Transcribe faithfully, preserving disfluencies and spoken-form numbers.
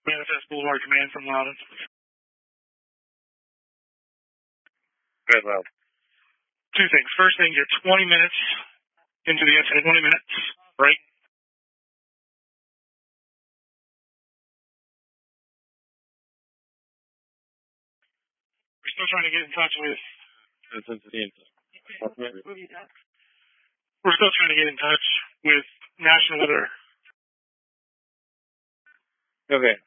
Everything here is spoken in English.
Manifest Boulevard Command from Loudon. Good, well. Two things. First thing, you're twenty minutes into the incident. twenty minutes, right? We're still trying to get in touch with... Since the incident. We're still trying to get in touch with National Weather. Okay.